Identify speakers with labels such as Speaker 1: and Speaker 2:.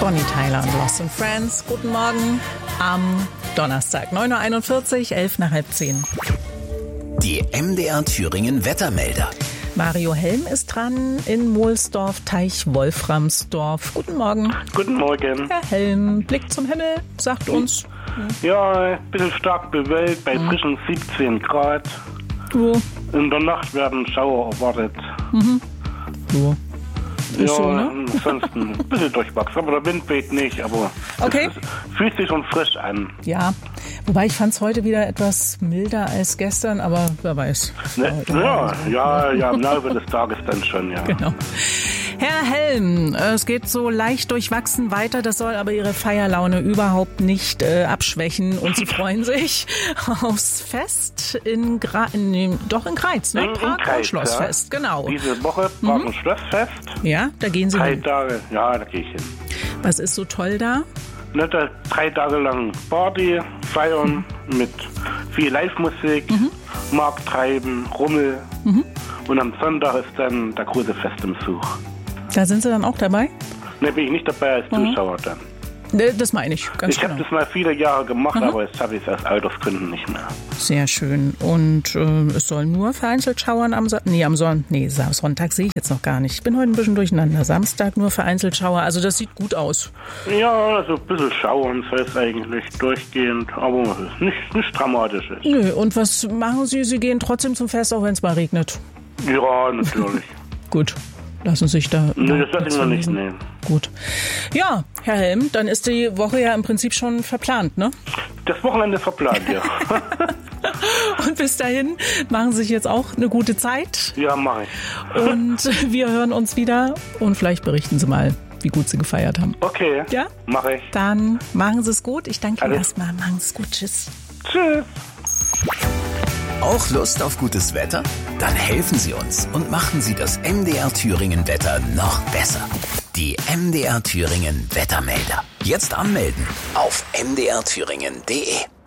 Speaker 1: Bonnie Tyler und Lost in Friends. Guten Morgen am Donnerstag, 9.41 Uhr, 11 nach halb 10.
Speaker 2: Die MDR Thüringen Wettermelder.
Speaker 1: Mario Helm ist dran in Mohlsdorf, Teich Wolframsdorf. Guten Morgen.
Speaker 3: Guten Morgen.
Speaker 1: Herr Helm, Blick zum Himmel, sagt uns.
Speaker 3: Ja, ein bisschen stark bewölkt, bei frischen 17 Grad.
Speaker 1: Jo.
Speaker 3: In der Nacht werden Schauer erwartet.
Speaker 1: Jo. Ist
Speaker 3: Ja,
Speaker 1: so, ne?
Speaker 3: ansonsten ein bisschen durchwachsen, aber der Wind weht nicht, aber
Speaker 1: Okay.
Speaker 3: es fühlt sich schon frisch an.
Speaker 1: Ja, wobei ich fand es heute wieder etwas milder als gestern, aber wer weiß.
Speaker 3: Ne? Ja, im Laufe des Tages dann schon, ja.
Speaker 1: Genau. Herr Helm, es geht so leicht durchwachsen weiter, das soll aber Ihre Feierlaune überhaupt nicht abschwächen und Sie freuen sich aufs Fest in Greiz, ne? Park- und Schlossfest,
Speaker 3: ja.
Speaker 1: genau.
Speaker 3: Diese Woche Park- und Schlossfest.
Speaker 1: Ja, da gehen Sie
Speaker 3: 3
Speaker 1: hin.
Speaker 3: Tage, ja, da gehe ich hin.
Speaker 1: Was ist so toll da?
Speaker 3: Ne, da 3 Tage lang Party, feiern mit viel Live-Musik, Markttreiben, Rummel. Und am Sonntag ist dann der große Festumzug.
Speaker 1: Da sind Sie dann auch dabei?
Speaker 3: Ne, bin ich nicht dabei als Zuschauer dann.
Speaker 1: Das meine ich, ganz
Speaker 3: Ich
Speaker 1: genau.
Speaker 3: habe das mal viele Jahre gemacht, aber jetzt habe ich es aus Altersgründen nicht mehr.
Speaker 1: Sehr schön. Und es soll nur vereinzelt schauern am Sonntag. Sonntag sehe ich jetzt noch gar nicht. Ich bin heute ein bisschen durcheinander. Samstag nur vereinzelt Schauer. Also das sieht gut aus.
Speaker 3: Ja, also ein bisschen schauern soll es eigentlich durchgehend, aber es ist nichts Dramatisches.
Speaker 1: Nö, und was machen Sie? Sie gehen trotzdem zum Fest, auch wenn es mal regnet.
Speaker 3: Ja, natürlich.
Speaker 1: Gut. Lassen sich da...
Speaker 3: Nö, das lasse ich mir nicht nehmen.
Speaker 1: Gut. Ja, Herr Helm, dann ist die Woche ja im Prinzip schon verplant, ne?
Speaker 3: Das Wochenende ist verplant, ja.
Speaker 1: Und bis dahin machen Sie sich jetzt auch eine gute Zeit.
Speaker 3: Ja, mache ich.
Speaker 1: Und wir hören uns wieder und vielleicht berichten Sie mal, wie gut Sie gefeiert haben.
Speaker 3: Okay,
Speaker 1: Ja?
Speaker 3: mache ich.
Speaker 1: Dann machen Sie es gut. Ich danke Ihnen
Speaker 3: Alles.
Speaker 1: erstmal. Machen Sie es gut. Tschüss.
Speaker 3: Tschüss.
Speaker 2: Auch Lust auf gutes Wetter? Dann helfen Sie uns und machen Sie das MDR Thüringen Wetter noch besser. Die MDR Thüringen Wettermelder. Jetzt anmelden auf mdrthüringen.de.